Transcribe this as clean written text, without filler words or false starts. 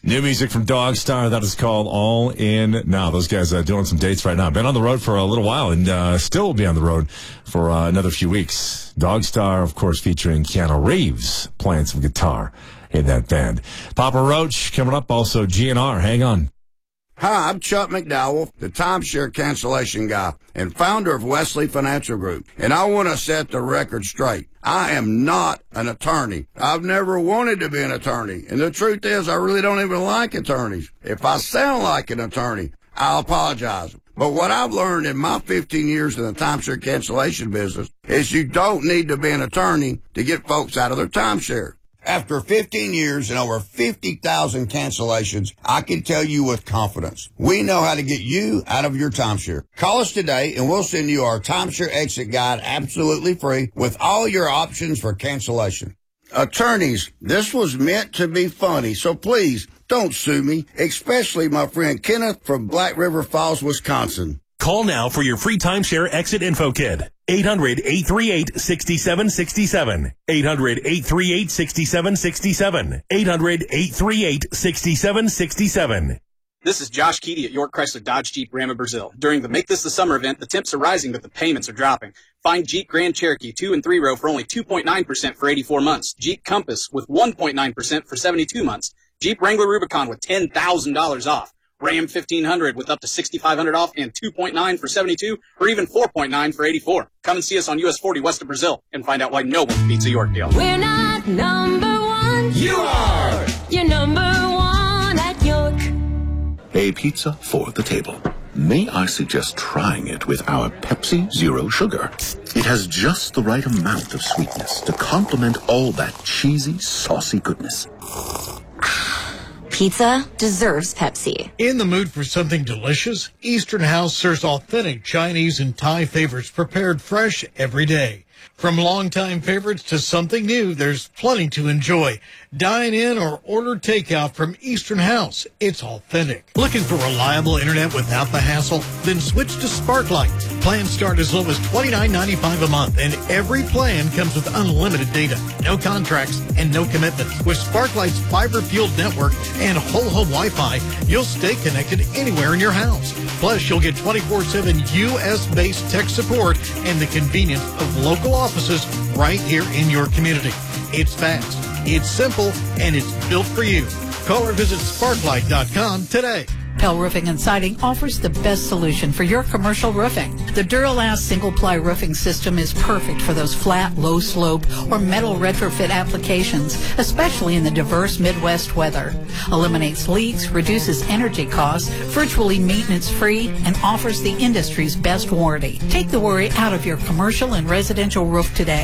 New music from Dog Star. That is called All In Now. Those guys are doing some dates right now. Been on the road for a little while and still will be on the road for another few weeks. Dog Star, of course, featuring Keanu Reeves playing some guitar in that band. Papa Roach coming up. Also GNR. Hang on. Hi, I'm Chuck McDowell, the timeshare cancellation guy and founder of Wesley Financial Group. And I want to set the record straight. I am not an attorney. I've never wanted to be an attorney. And the truth is, I really don't even like attorneys. If I sound like an attorney, I'll apologize. But what I've learned in my 15 years in the timeshare cancellation business is you don't need to be an attorney to get folks out of their timeshare. After 15 years and over 50,000 cancellations, I can tell you with confidence, we know how to get you out of your timeshare. Call us today and we'll send you our timeshare exit guide absolutely free with all your options for cancellation. Attorneys, this was meant to be funny, so please don't sue me, especially my friend Kenneth from Black River Falls, Wisconsin. Call now for your free timeshare exit info kit. 800-838-6767. 800-838-6767. 800-838-6767. This is Josh Keedy at York Chrysler Dodge Jeep Ram of Brazil. During the Make This the Summer event, the temps are rising, but the payments are dropping. Find Jeep Grand Cherokee 2 and 3 row for only 2.9% for 84 months. Jeep Compass with 1.9% for 72 months. Jeep Wrangler Rubicon with $10,000 off. Ram 1500 with up to $6,500 off and 2.9 for 72 or even 4.9 for 84. Come and see us on US 40 west of Brazil and find out why no one beats a York deal. We're not number one. You are. You're number one at York. A pizza for the table. May I suggest trying it with our Pepsi Zero Sugar? It has just the right amount of sweetness to complement all that cheesy, saucy goodness. Pizza deserves Pepsi. In the mood for something delicious? Eastern House serves authentic Chinese and Thai favorites prepared fresh every day. From longtime favorites to something new, there's plenty to enjoy. Dine in or order takeout from Eastern House. It's authentic. Looking for reliable internet without the hassle? Then switch to Sparklight. Plans start as low as $29.95 a month, and every plan comes with unlimited data, no contracts, and no commitments. With Sparklight's fiber-fueled network and whole home Wi-Fi, you'll stay connected anywhere in your house. Plus, you'll get 24/7 U.S.-based tech support and the convenience of local offices right here in your community. It's fast, it's simple, and it's built for you. Call or visit sparklight.com today. Pell Roofing and Siding offers the best solution for your commercial roofing. The Duralast single-ply roofing system is perfect for those flat, low-slope, or metal retrofit applications, especially in the diverse Midwest weather. Eliminates leaks, reduces energy costs, virtually maintenance-free, and offers the industry's best warranty. Take the worry out of your commercial and residential roof today.